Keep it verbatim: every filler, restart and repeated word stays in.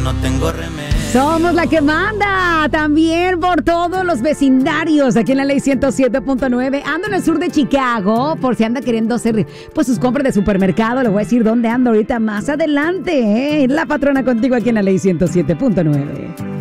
no tengo remedio. Somos la que manda, también por todos los vecindarios aquí en la Ley ciento siete punto nueve. Ando en el sur de Chicago, por si anda queriendo hacer pues sus compras de supermercado. Le voy a decir dónde ando ahorita más adelante, ¿eh? La patrona contigo aquí en la Ley ciento siete punto nueve.